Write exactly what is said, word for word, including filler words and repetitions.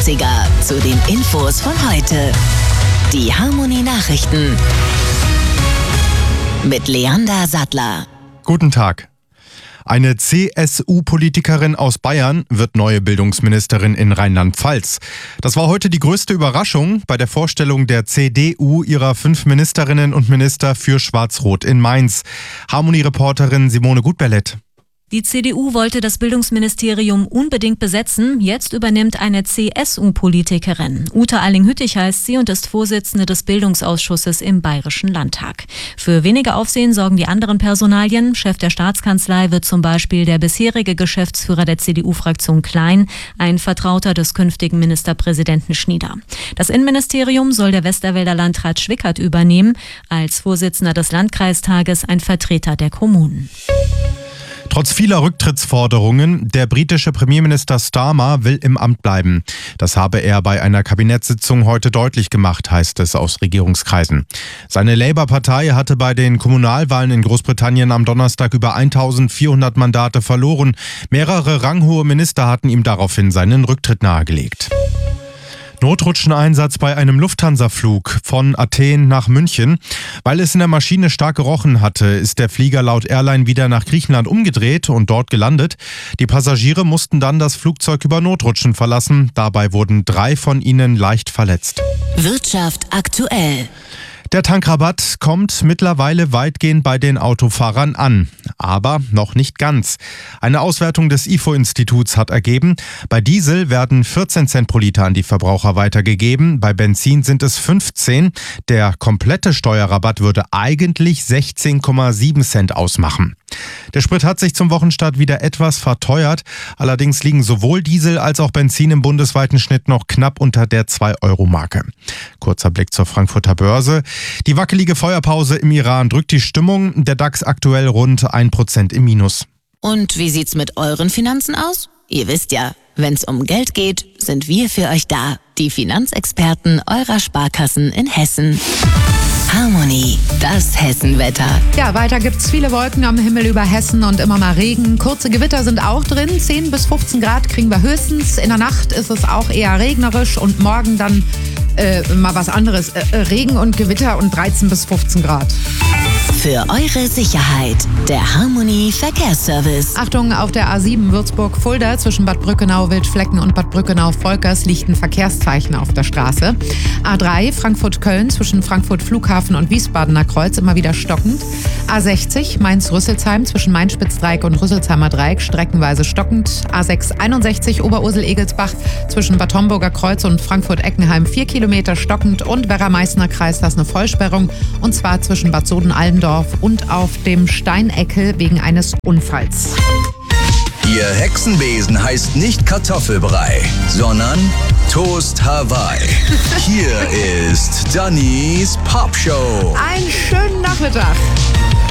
achtziger zu den Infos von heute. Die Harmony Nachrichten mit Leander Sattler. Guten Tag. Eine C S U-Politikerin aus Bayern wird neue Bildungsministerin in Rheinland-Pfalz. Das war heute die größte Überraschung bei der Vorstellung der C D U ihrer fünf Ministerinnen und Minister für Schwarz-Rot in Mainz. Harmony-Reporterin Simone Gutberlet. Die C D U wollte das Bildungsministerium unbedingt besetzen. Jetzt übernimmt eine C S U-Politikerin. Ute Alling-Hüttich heißt sie und ist Vorsitzende des Bildungsausschusses im Bayerischen Landtag. Für weniger Aufsehen sorgen die anderen Personalien. Chef der Staatskanzlei wird zum Beispiel der bisherige Geschäftsführer der C D U-Fraktion Klein, ein Vertrauter des künftigen Ministerpräsidenten Schnieder. Das Innenministerium soll der Westerwälder Landrat Schwickert übernehmen, als Vorsitzender des Landkreistages ein Vertreter der Kommunen. Trotz vieler Rücktrittsforderungen, der britische Premierminister Starmer will im Amt bleiben. Das habe er bei einer Kabinettssitzung heute deutlich gemacht, heißt es aus Regierungskreisen. Seine Labour-Partei hatte bei den Kommunalwahlen in Großbritannien am Donnerstag über eintausendvierhundert Mandate verloren. Mehrere ranghohe Minister hatten ihm daraufhin seinen Rücktritt nahegelegt. Notrutscheneinsatz bei einem Lufthansa-Flug von Athen nach München. Weil es in der Maschine stark gerochen hatte, ist der Flieger laut Airline wieder nach Griechenland umgedreht und dort gelandet. Die Passagiere mussten dann das Flugzeug über Notrutschen verlassen. Dabei wurden drei von ihnen leicht verletzt. Wirtschaft aktuell. Der Tankrabatt kommt mittlerweile weitgehend bei den Autofahrern an, aber noch nicht ganz. Eine Auswertung des I F O-Instituts hat ergeben, bei Diesel werden vierzehn Cent pro Liter an die Verbraucher weitergegeben, bei Benzin sind es fünfzehn. Der komplette Steuerrabatt würde eigentlich sechzehn Komma sieben Cent ausmachen. Der Sprit hat sich zum Wochenstart wieder etwas verteuert. Allerdings liegen sowohl Diesel als auch Benzin im bundesweiten Schnitt noch knapp unter der zwei Euro Marke. Kurzer Blick zur Frankfurter Börse. Die wackelige Feuerpause im Iran drückt die Stimmung. Der DAX aktuell rund ein Prozent im Minus. Und wie sieht's mit euren Finanzen aus? Ihr wisst ja, wenn's um Geld geht, sind wir für euch da. Die Finanzexperten eurer Sparkassen in Hessen. Harmony, das Hessenwetter. Ja, weiter gibt's viele Wolken am Himmel über Hessen und immer mal Regen. Kurze Gewitter sind auch drin. zehn bis fünfzehn Grad kriegen wir höchstens. In der Nacht ist es auch eher regnerisch und morgen dann äh, mal was anderes. Äh, Regen und Gewitter und dreizehn bis fünfzehn Grad. Für eure Sicherheit, der Harmony Verkehrsservice. Achtung, auf der A sieben Würzburg-Fulda zwischen Bad Brückenau-Wildflecken und Bad Brückenau-Volkers liegt ein Verkehrszeichen auf der Straße. A drei Frankfurt-Köln zwischen Frankfurt-Flughafen und Wiesbadener Kreuz immer wieder stockend. A sechzig Mainz-Rüsselsheim zwischen Main-Spitz-Dreieck und Rüsselsheimer Dreieck streckenweise stockend. A sechs einundsechzig Oberursel-Egelsbach zwischen Bad Homburger Kreuz und Frankfurt-Eckenheim vier Kilometer stockend und Werra-Meißner Kreis, das ist eine Vollsperrung und zwar zwischen Bad Soden-Allendorf und auf dem Steineckel wegen eines Unfalls. Ihr Hexenbesen heißt nicht Kartoffelbrei, sondern Toast Hawaii. Hier ist Dannys Popshow. Einen schönen Nachmittag.